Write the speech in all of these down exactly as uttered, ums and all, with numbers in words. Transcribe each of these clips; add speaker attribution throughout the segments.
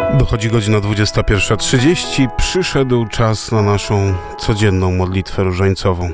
Speaker 1: Dochodzi godzina dwudziesta pierwsza trzydzieści. Przyszedł czas na naszą codzienną modlitwę różańcową.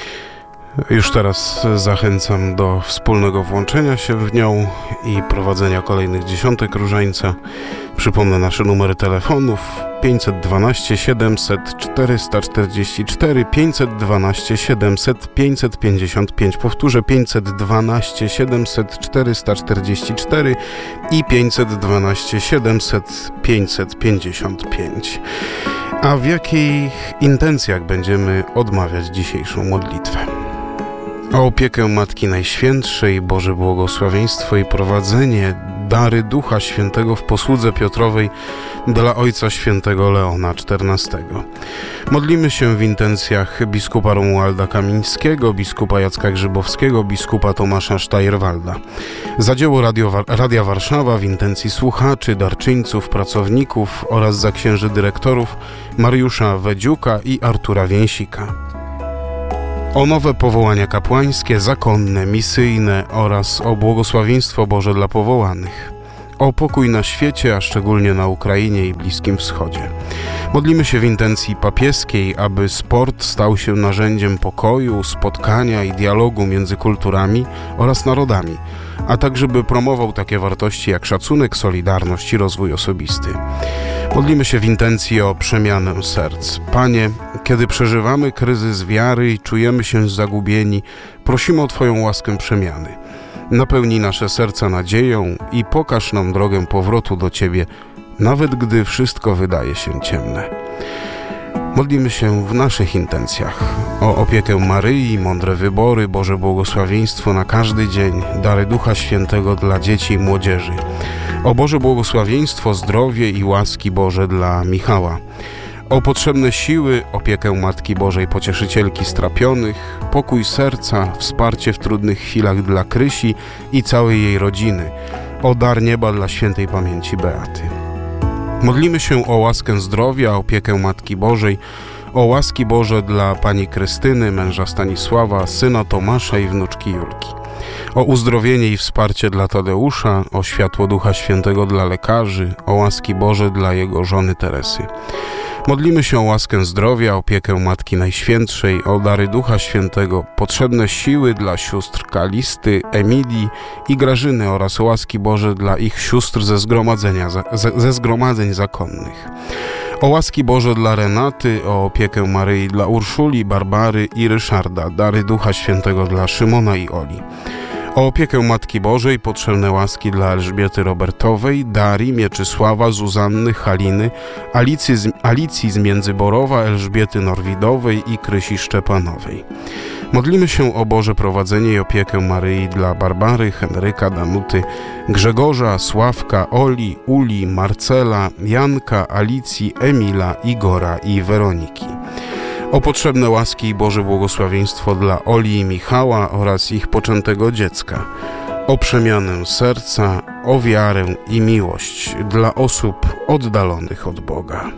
Speaker 1: Już teraz zachęcam do wspólnego włączenia się w nią i prowadzenia kolejnych dziesiątek różańca. Przypomnę nasze numery telefonów: pięćset dwanaście siedemset czterysta czterdzieści cztery, pięćset dwanaście siedemset pięćset pięćdziesiąt pięć. Powtórzę: pięćset dwanaście siedemset czterysta czterdzieści cztery i pięćset dwanaście siedemset pięćset pięćdziesiąt pięć. A w jakich intencjach będziemy odmawiać dzisiejszą modlitwę? O opiekę Matki Najświętszej, Boże błogosławieństwo i prowadzenie, dary Ducha Świętego w posłudze Piotrowej dla Ojca Świętego Leona czternastego. Modlimy się w intencjach biskupa Romualda Kamińskiego, biskupa Jacka Grzybowskiego, biskupa Tomasza Sztajerwalda. Za dzieło Radio, Radia Warszawa w intencji słuchaczy, darczyńców, pracowników oraz za księży dyrektorów Mariusza Wedziuka i Artura Więsika. O nowe powołania kapłańskie, zakonne, misyjne oraz o błogosławieństwo Boże dla powołanych. O pokój na świecie, a szczególnie na Ukrainie i Bliskim Wschodzie. Modlimy się w intencji papieskiej, aby sport stał się narzędziem pokoju, spotkania i dialogu między kulturami oraz narodami, a także by promował takie wartości jak szacunek, solidarność i rozwój osobisty. Modlimy się w intencji o przemianę serc. Panie, kiedy przeżywamy kryzys wiary i czujemy się zagubieni, prosimy o Twoją łaskę przemiany. Napełnij nasze serca nadzieją i pokaż nam drogę powrotu do Ciebie, nawet gdy wszystko wydaje się ciemne. Modlimy się w naszych intencjach o opiekę Maryi, mądre wybory, Boże błogosławieństwo na każdy dzień, dary Ducha Świętego dla dzieci i młodzieży. O Boże błogosławieństwo, zdrowie i łaski Boże dla Michała. O potrzebne siły, opiekę Matki Bożej Pocieszycielki strapionych, pokój serca, wsparcie w trudnych chwilach dla Krysi i całej jej rodziny. O dar nieba dla świętej pamięci Beaty. Modlimy się o łaskę zdrowia, opiekę Matki Bożej, o łaski Boże dla pani Krystyny, męża Stanisława, syna Tomasza i wnuczki Julki. O uzdrowienie i wsparcie dla Tadeusza, o światło Ducha Świętego dla lekarzy, o łaski Boże dla jego żony Teresy. Modlimy się o łaskę zdrowia, opiekę Matki Najświętszej, o dary Ducha Świętego, potrzebne siły dla sióstr Kalisty, Emilii i Grażyny oraz o łaski Boże dla ich sióstr ze, zgromadzenia, ze, ze zgromadzeń zakonnych. O łaski Boże dla Renaty, o opiekę Maryi dla Urszuli, Barbary i Ryszarda, dary Ducha Świętego dla Szymona i Oli. O opiekę Matki Bożej, potrzebne łaski dla Elżbiety Robertowej, Darii, Mieczysława, Zuzanny, Haliny, Alicji z, Alicji z Międzyborowa, Elżbiety Norwidowej i Krysi Szczepanowej. Modlimy się o Boże prowadzenie i opiekę Maryi dla Barbary, Henryka, Danuty, Grzegorza, Sławka, Oli, Uli, Marcela, Janka, Alicji, Emila, Igora i Weroniki. O potrzebne łaski i Boże błogosławieństwo dla Oli i Michała oraz ich poczętego dziecka. O przemianę serca, o wiarę i miłość dla osób oddalonych od Boga.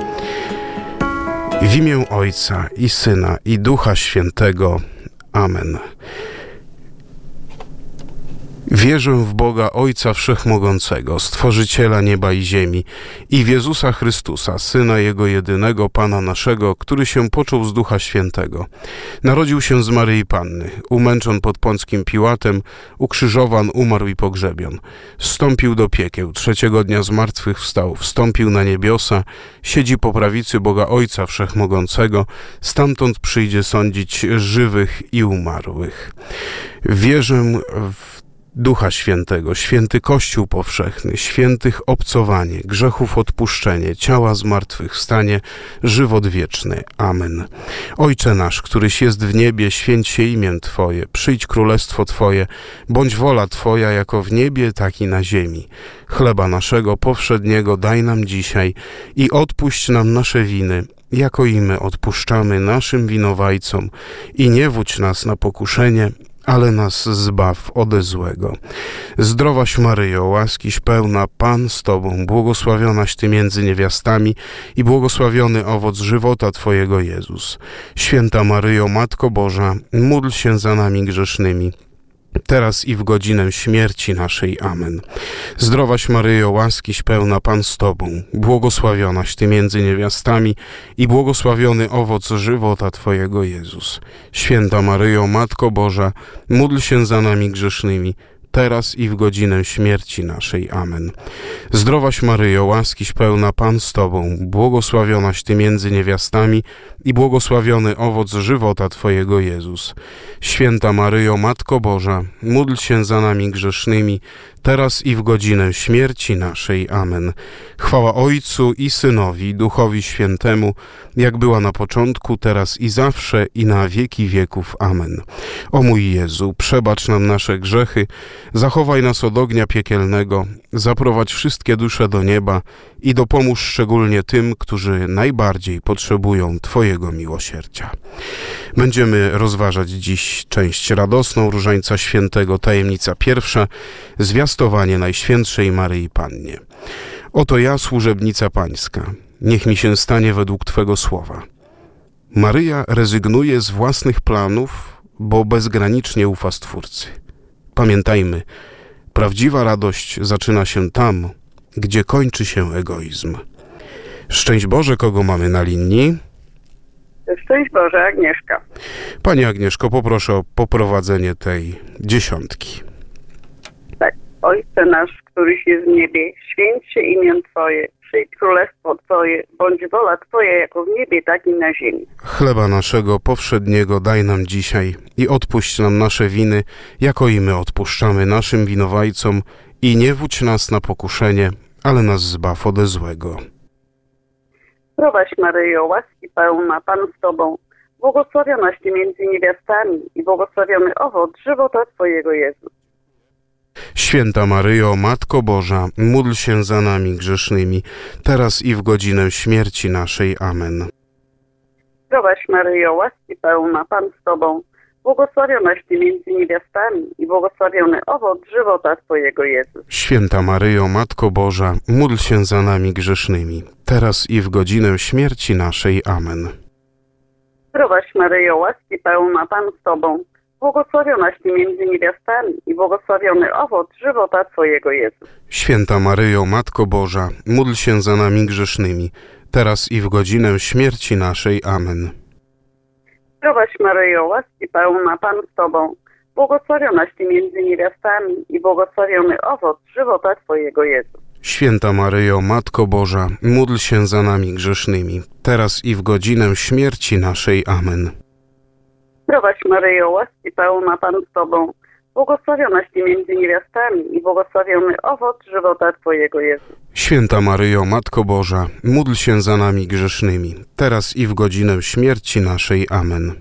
Speaker 1: W imię Ojca i Syna i Ducha Świętego. Amen. Wierzę w Boga Ojca Wszechmogącego, Stworzyciela nieba i ziemi, i w Jezusa Chrystusa, Syna Jego jedynego, Pana naszego, który się począł z Ducha Świętego. Narodził się z Maryi Panny, umęczon pod Pąckim Piłatem, ukrzyżowan, umarł i pogrzebion. Zstąpił do piekieł, trzeciego dnia zmartwychwstał, wstąpił na niebiosa, siedzi po prawicy Boga Ojca Wszechmogącego, stamtąd przyjdzie sądzić żywych i umarłych. Wierzę w Ducha Świętego, święty Kościół powszechny, świętych obcowanie, grzechów odpuszczenie, ciała zmartwychwstanie, żywot wieczny. Amen. Ojcze nasz, któryś jest w niebie, święć się imię Twoje, przyjdź królestwo Twoje, bądź wola Twoja jako w niebie, tak i na ziemi. Chleba naszego powszedniego daj nam dzisiaj i odpuść nam nasze winy, jako i my odpuszczamy naszym winowajcom, i nie wódź nas na pokuszenie, ale nas zbaw ode złego. Zdrowaś Maryjo, łaskiś pełna, Pan z Tobą, błogosławionaś Ty między niewiastami i błogosławiony owoc żywota Twojego, Jezus. Święta Maryjo, Matko Boża, módl się za nami grzesznymi, teraz i w godzinę śmierci naszej. Amen. Zdrowaś Maryjo, łaskiś pełna, Pan z Tobą, błogosławionaś Ty między niewiastami i błogosławiony owoc żywota Twojego, Jezus. Święta Maryjo, Matko Boża, módl się za nami grzesznymi, teraz i w godzinę śmierci naszej. Amen. Zdrowaś Maryjo, łaskiś pełna, Pan z Tobą, błogosławionaś Ty między niewiastami i błogosławiony owoc żywota Twojego, Jezus. Święta Maryjo, Matko Boża, módl się za nami grzesznymi, teraz i w godzinę śmierci naszej. Amen. Chwała Ojcu i Synowi, i Duchowi Świętemu, jak była na początku, teraz i zawsze, i na wieki wieków. Amen. O mój Jezu, przebacz nam nasze grzechy, zachowaj nas od ognia piekielnego, zaprowadź wszystkie dusze do nieba i dopomóż szczególnie tym, którzy najbardziej potrzebują Twojego miłosierdzia. Będziemy rozważać dziś część radosną Różańca Świętego, tajemnica pierwsza, zwiastowanie Najświętszej Maryi Pannie. Oto ja, służebnica Pańska, niech mi się stanie według Twego słowa. Maryja rezygnuje z własnych planów, bo bezgranicznie ufa Stwórcy. Pamiętajmy, prawdziwa radość zaczyna się tam, gdzie kończy się egoizm. Szczęść Boże, kogo mamy na linii?
Speaker 2: Szczęść Boże, Agnieszka.
Speaker 1: Pani Agnieszko, poproszę o poprowadzenie tej dziesiątki.
Speaker 2: Tak. Ojcze nasz, któryś jest w niebie, święć się imię Twoje, przyjdź królestwo Twoje, bądź wola Twoja jako w niebie, tak i na ziemi.
Speaker 1: Chleba naszego powszedniego daj nam dzisiaj i odpuść nam nasze winy, jako i my odpuszczamy naszym winowajcom, i nie wódź nas na pokuszenie, ale nas zbaw ode złego.
Speaker 2: Zdrowaś Maryjo, łaski pełna, Pan z Tobą, błogosławionaś Ty między niewiastami i błogosławiony owoc żywota Twojego, Jezus.
Speaker 1: Święta Maryjo, Matko Boża, módl się za nami grzesznymi, teraz i w godzinę śmierci naszej. Amen.
Speaker 2: Zdrowaś Maryjo, łaski pełna, Pan z Tobą, błogosławionaś Ty między niewiastami i błogosławiony owoc żywota Twojego, Jezus.
Speaker 1: Święta Maryjo, Matko Boża, módl się za nami grzesznymi, teraz i w godzinę śmierci naszej. Amen.
Speaker 2: Zdrowaś Maryjo, łaski pełna, Pan z Tobą, błogosławionaś Ty między niewiastami i błogosławiony owoc żywota Twojego, Jezus.
Speaker 1: Święta Maryjo, Matko Boża, módl się za nami grzesznymi, teraz i w godzinę śmierci naszej. Amen.
Speaker 2: Zdrowaś Maryjo, łaski pełna, Pan z Tobą, błogosławionaś Ty między niewiastami i błogosławiony owoc żywota Twojego, Jezus.
Speaker 1: Święta Maryjo, Matko Boża, módl się za nami grzesznymi, teraz i w godzinę śmierci naszej. Amen.
Speaker 2: Zdrowaś Maryjo, łaski pełna, Pan z Tobą, błogosławionaś Ty między niewiastami i błogosławiony owoc żywota Twojego, Jezus.
Speaker 1: Święta Maryjo, Matko Boża, módl się za nami grzesznymi, teraz i w godzinę śmierci naszej. Amen.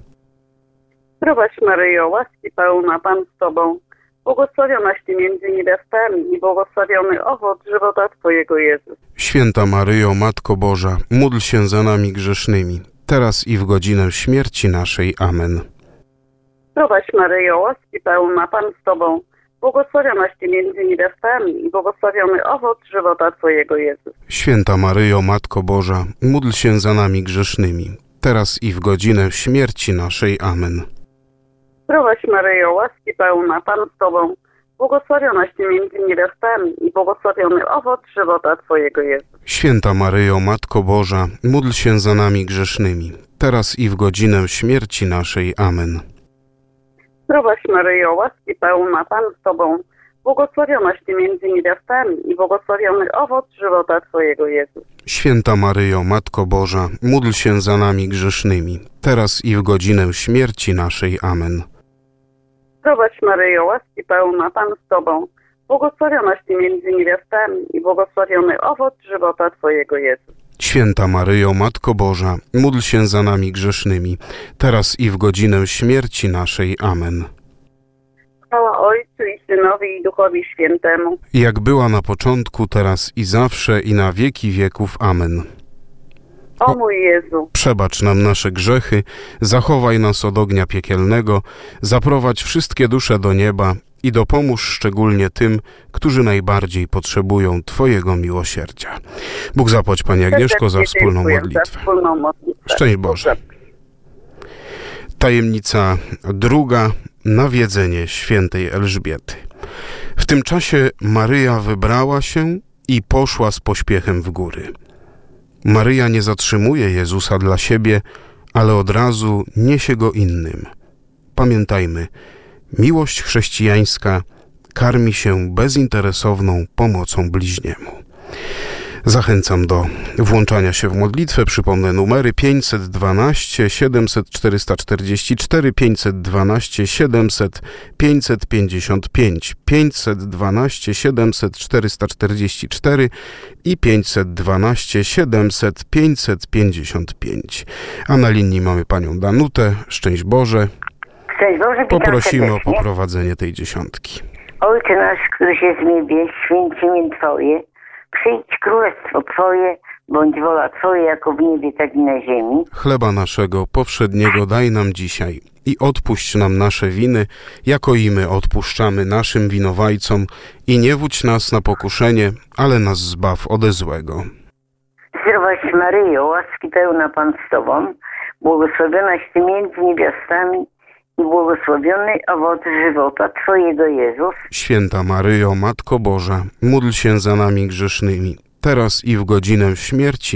Speaker 2: Zdrowaś Maryjo, łaski pełna, Pan z Tobą, błogosławionaś Ty między niewiastami i błogosławiony owoc żywota Twojego, Jezus.
Speaker 1: Święta Maryjo, Matko Boża, módl się za nami grzesznymi, teraz i w godzinę śmierci naszej. Amen.
Speaker 2: Zdrowaś Maryjo, łaski pełna, Pan z Tobą, błogosławionaś Ty między niewiastami i błogosławiony owoc żywota Twojego, Jezus.
Speaker 1: Święta Maryjo, Matko Boża, módl się za nami grzesznymi, teraz i w godzinę śmierci naszej. Amen.
Speaker 2: Zdrowaś Maryjo, łaski pełna, Pan z Tobą, błogosławionaś Ty między niewiastami i błogosławiony owoc żywota Twojego, Jezus.
Speaker 1: Święta Maryjo, Matko Boża, módl się za nami grzesznymi, teraz i w godzinę śmierci naszej. Amen.
Speaker 2: Zdrowaś Maryjo, łaski pełna, Pan z Tobą, błogosławionaś Ty między niewiastami i błogosławiony owoc żywota Twojego, Jezus.
Speaker 1: Święta Maryjo, Matko Boża, módl się za nami grzesznymi, teraz i w godzinę śmierci naszej. Amen.
Speaker 2: Zdrowaś Maryjo, łaski pełna, Pan z Tobą, błogosławionaś Ty między niewiastami i błogosławiony owoc żywota Twojego, Jezus.
Speaker 1: Święta Maryjo, Matko Boża, módl się za nami grzesznymi, teraz i w godzinę śmierci naszej. Amen.
Speaker 2: Chwała Ojcu i Synowi i Duchowi Świętemu.
Speaker 1: Jak była na początku, teraz i zawsze, i na wieki wieków. Amen.
Speaker 2: O mój Jezu,
Speaker 1: przebacz nam nasze grzechy, zachowaj nas od ognia piekielnego, zaprowadź wszystkie dusze do nieba i dopomóż szczególnie tym, którzy najbardziej potrzebują Twojego miłosierdzia. Bóg zapłać, Pani Agnieszko, za wspólną modlitwę.
Speaker 2: Za wspólną modlitwę.
Speaker 1: Szczęść Boże. Tajemnica druga, nawiedzenie świętej Elżbiety. W tym czasie Maryja wybrała się i poszła z pośpiechem w góry. Maryja nie zatrzymuje Jezusa dla siebie, ale od razu niesie go innym. Pamiętajmy, miłość chrześcijańska karmi się bezinteresowną pomocą bliźniemu. Zachęcam do włączania się w modlitwę. Przypomnę numery pięćset dwanaście siedemset czterysta czterdzieści cztery, pięćset dwanaście siedemset pięćset pięćdziesiąt pięć, pięćset dwanaście siedemset czterysta czterdzieści cztery i pięćset dwanaście siedemset pięćset pięćdziesiąt pięć. A na linii mamy panią Danutę. Szczęść Boże.
Speaker 3: Szczęść Boże, witam
Speaker 1: Poprosimy
Speaker 3: serdecznie.
Speaker 1: o poprowadzenie tej dziesiątki.
Speaker 3: Ojcze nasz, któryś jest w niebie, święć imię Twoje. Przyjdź królestwo Twoje, bądź wola Twoja, jako w niebie, tak i na ziemi.
Speaker 1: Chleba naszego powszedniego daj nam dzisiaj i odpuść nam nasze winy, jako i my odpuszczamy naszym winowajcom. I nie wódź nas na pokuszenie, ale nas zbaw ode złego.
Speaker 3: Zdrowaś Maryjo, łaski pełna Pan z Tobą, błogosławionaś Ty między niewiastami i błogosławiony owoc żywota Twojego, Jezus.
Speaker 1: Święta Maryjo, Matko Boża, módl się za nami grzesznymi, teraz i w godzinę śmierci